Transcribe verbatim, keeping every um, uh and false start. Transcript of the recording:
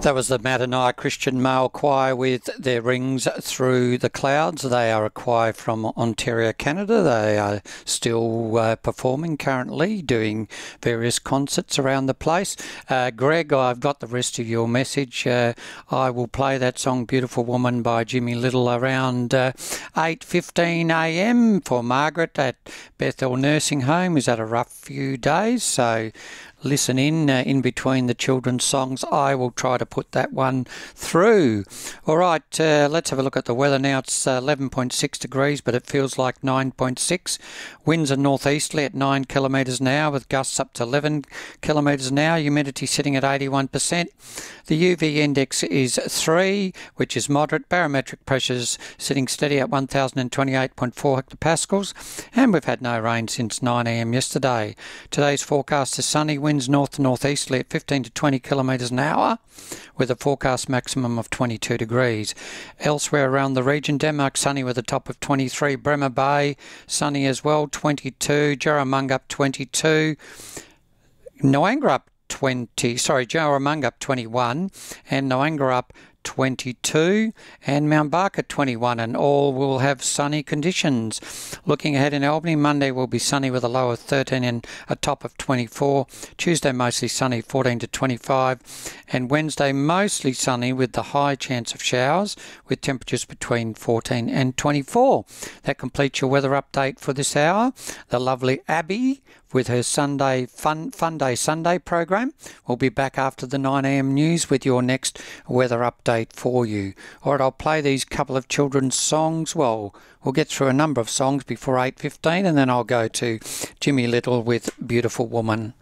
That was the Madanai Christian Male Choir with their Rings Through the Clouds. They are a choir from Ontario, Canada. They are still uh, performing currently, doing various concerts around the place. Uh, Greg, I've got the rest of your message. Uh, I will play that song Beautiful Woman by Jimmy Little around uh, eight fifteen a m for Margaret at Bethel Nursing Home. Is that a rough few days? So listen in uh, in between the children's songs. I will try to put that one through. All right, uh, let's have a look at the weather now. It's uh, eleven point six degrees, but it feels like nine point six. Winds are northeasterly at nine kilometres an hour with gusts up to eleven kilometres an hour. Humidity sitting at eighty-one percent. The U V index is three, which is moderate. Barometric pressures sitting steady at one thousand twenty-eight point four hectopascals. And we've had no rain since nine a m yesterday. Today's forecast is sunny. Winds north to northeasterly at fifteen to twenty kilometres an hour with a forecast maximum of twenty-two degrees. Elsewhere around the region, Denmark sunny with a top of twenty-three. Bremer Bay sunny as well, twenty-two. Jarramunga up twenty-two. Noangra up twenty. Sorry, Jarramunga up twenty-one. And Noangra up twenty-two, and Mount Barker twenty-one, and all will have sunny conditions. Looking ahead in Albany, Monday will be sunny with a low of thirteen and a top of twenty-four. Tuesday mostly sunny, fourteen to twenty-five, and Wednesday mostly sunny with the high chance of showers with temperatures between fourteen and twenty-four. That completes your weather update for this hour. The lovely Abby with her Sunday Fun Fun Day Sunday program will be back after the nine a m news with your next weather update for you. All right, I'll play these couple of children's songs. Well, we'll get through a number of songs before eight fifteen, and then I'll go to Jimmy Little with Beautiful Woman.